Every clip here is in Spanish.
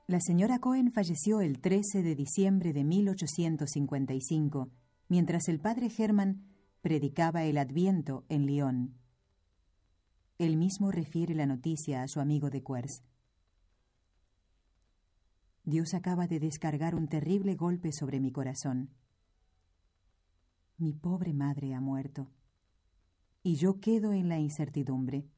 La señora Cohen falleció el 13 de diciembre de 1855, mientras el padre Hermann predicaba el Adviento en Lyon. Él mismo refiere la noticia a su amigo de Cuers. Dios acaba de descargar un terrible golpe sobre mi corazón. Mi pobre madre ha muerto, y yo quedo en la incertidumbre.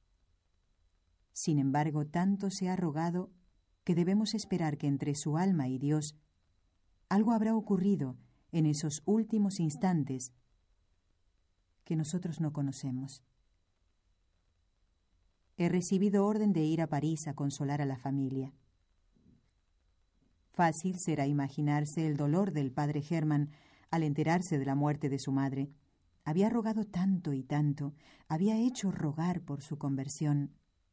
Sin embargo, tanto se ha rogado que debemos esperar que entre su alma y Dios algo habrá ocurrido en esos últimos instantes que nosotros no conocemos. He recibido orden de ir a París a consolar a la familia. Fácil será imaginarse el dolor del padre Hermann al enterarse de la muerte de su madre. Había rogado tanto y tanto, había hecho rogar por su conversión.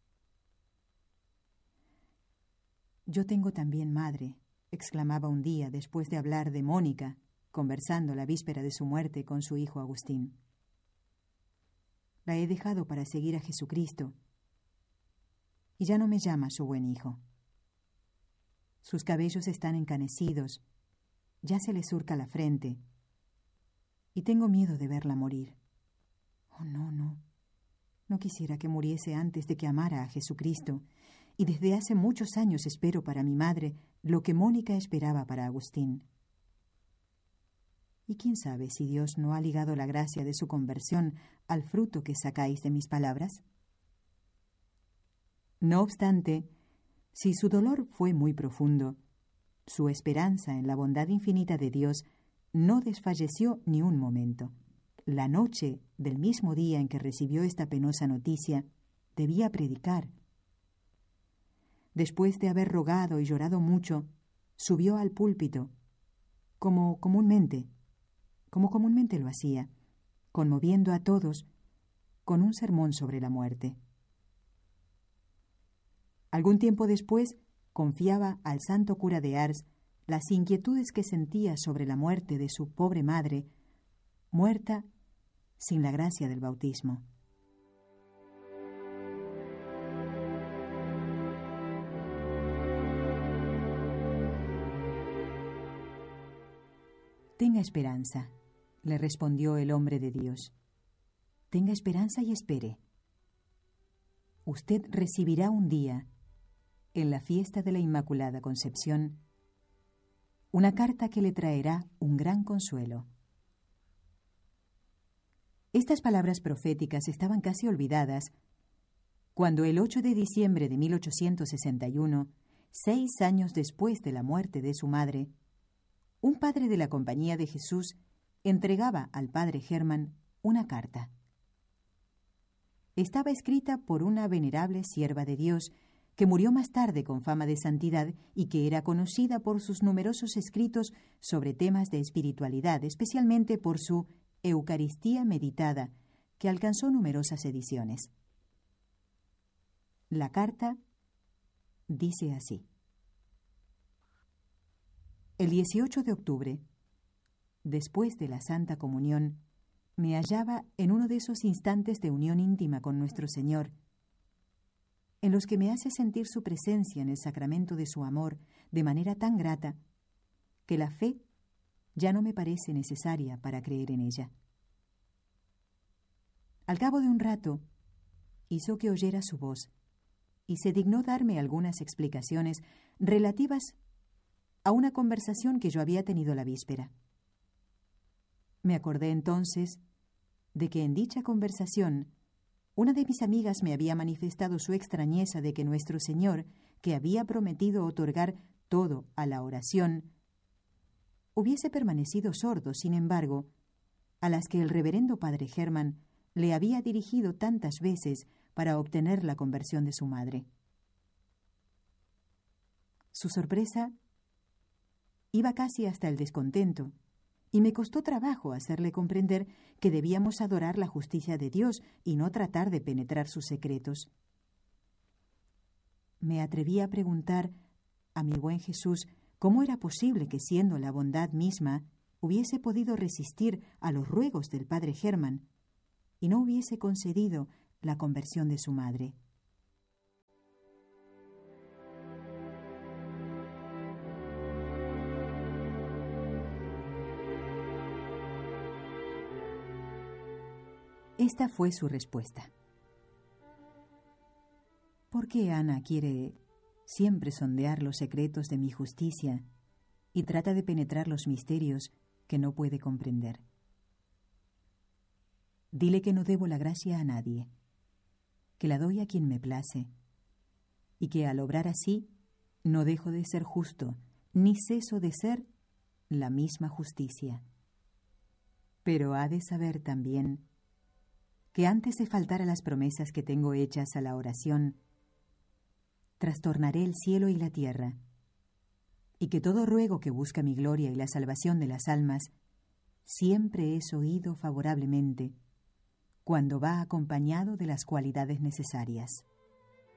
«Yo tengo también madre», exclamaba un día después de hablar de Mónica, conversando la víspera de su muerte con su hijo Agustín. «La he dejado para seguir a Jesucristo, y ya no me llama su buen hijo. Sus cabellos están encanecidos, ya se le surca la frente, y tengo miedo de verla morir. Oh, no quisiera que muriese antes de que amara a Jesucristo, y desde hace muchos años espero para mi madre lo que Mónica esperaba para Agustín. Y quién sabe si Dios no ha ligado la gracia de su conversión al fruto que sacáis de mis palabras». No obstante, si su dolor fue muy profundo, su esperanza en la bondad infinita de Dios no desfalleció ni un momento. La noche del mismo día en que recibió esta penosa noticia, debía predicar. Después de haber rogado y llorado mucho, subió al púlpito, como comúnmente lo hacía, conmoviendo a todos con un sermón sobre la muerte. Algún tiempo después, confiaba al santo cura de Ars las inquietudes que sentía sobre la muerte de su pobre madre, muerta sin la gracia del bautismo. «Tenga esperanza», le respondió el hombre de Dios. «Tenga esperanza y espere. Usted recibirá un día, en la fiesta de la Inmaculada Concepción, una carta que le traerá un gran consuelo». Estas palabras proféticas estaban casi olvidadas cuando el 8 de diciembre de 1861, 6 años después de la muerte de su madre, un padre de la Compañía de Jesús entregaba al padre Hermann una carta. Estaba escrita por una venerable sierva de Dios que murió más tarde con fama de santidad y que era conocida por sus numerosos escritos sobre temas de espiritualidad, especialmente por su Eucaristía meditada, que alcanzó numerosas ediciones. La carta dice así: El 18 de octubre, después de la Santa Comunión, me hallaba en uno de esos instantes de unión íntima con nuestro Señor, en los que me hace sentir su presencia en el sacramento de su amor de manera tan grata que la fe ya no me parece necesaria para creer en ella. Al cabo de un rato, hizo que oyera su voz y se dignó darme algunas explicaciones relativas a una conversación que yo había tenido la víspera. Me acordé entonces de que en dicha conversación una de mis amigas me había manifestado su extrañeza de que nuestro Señor, que había prometido otorgar todo a la oración, hubiese permanecido sordo, sin embargo, a las que el reverendo padre Hermann le había dirigido tantas veces para obtener la conversión de su madre. Su sorpresa iba casi hasta el descontento, y me costó trabajo hacerle comprender que debíamos adorar la justicia de Dios y no tratar de penetrar sus secretos. Me atreví a preguntar a mi buen Jesús cómo era posible que, siendo la bondad misma, hubiese podido resistir a los ruegos del padre Hermann y no hubiese concedido la conversión de su madre. Esta fue su respuesta. ¿Por qué Ana quiere siempre sondear los secretos de mi justicia y trata de penetrar los misterios que no puede comprender? Dile que no debo la gracia a nadie, que la doy a quien me place, y que al obrar así no dejo de ser justo, ni ceso de ser la misma justicia. Pero ha de saber también que antes de faltar a las promesas que tengo hechas a la oración, trastornaré el cielo y la tierra, y que todo ruego que busca mi gloria y la salvación de las almas siempre es oído favorablemente cuando va acompañado de las cualidades necesarias.